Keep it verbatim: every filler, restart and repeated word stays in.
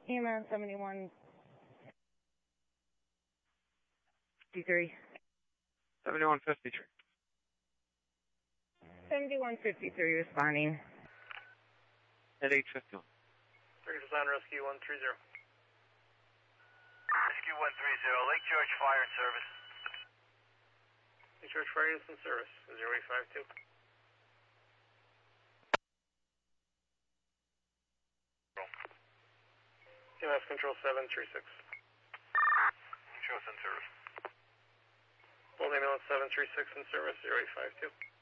E M S seventy-one fifty-three. seventy-one fifty-three. seventy-one fifty-three responding. At eight fifty-one. Circus on Rescue one three zero. Rescue one three zero, Lake George Fire and Service. Lake George Fire and Service, zero eight five two. E M S Control seven three six. Control seven service. Full ambulance seven three six in service, zero eight five two.